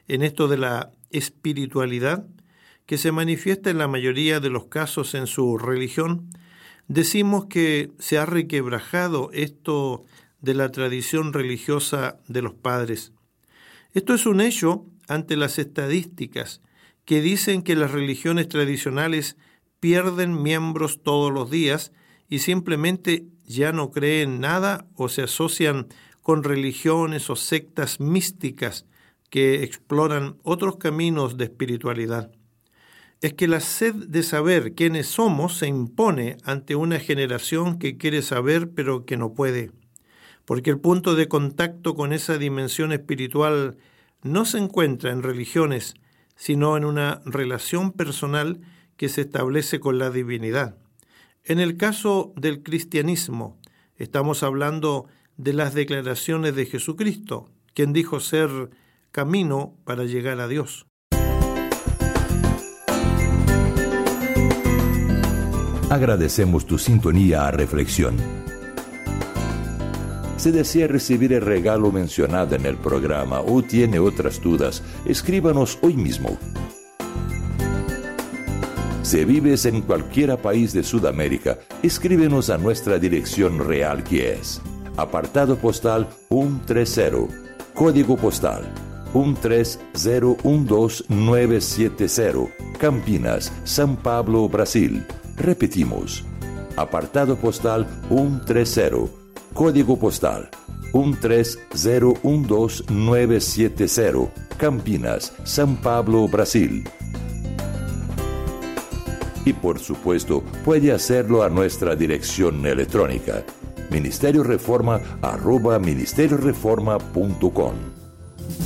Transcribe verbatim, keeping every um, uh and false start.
en esto de la espiritualidad, que se manifiesta en la mayoría de los casos en su religión, decimos que se ha requebrajado esto de la tradición religiosa de los padres. Esto es un hecho ante las estadísticas que dicen que las religiones tradicionales pierden miembros todos los días y simplemente ya no creen nada o se asocian con religiones o sectas místicas que exploran otros caminos de espiritualidad. Es que la sed de saber quiénes somos se impone ante una generación que quiere saber pero que no puede, porque el punto de contacto con esa dimensión espiritual no se encuentra en religiones, sino en una relación personal que se establece con la divinidad. En el caso del cristianismo, estamos hablando de las declaraciones de Jesucristo, quien dijo ser camino para llegar a Dios. Agradecemos tu sintonía a Reflexión. Si desea recibir el regalo mencionado en el programa o tiene otras dudas, escríbanos hoy mismo. Si vives en cualquier país de Sudamérica, escríbenos a nuestra dirección real, que es apartado postal ciento treinta, código postal uno tres cero uno dos nueve siete cero, Campinas, São Paulo, Brasil. Repetimos, apartado postal ciento treinta, código postal uno tres cero uno dos nueve siete cero, Campinas, São Paulo, Brasil. Y por supuesto, puede hacerlo a nuestra dirección electrónica, ministerio reforma arroba ministerio reforma punto com.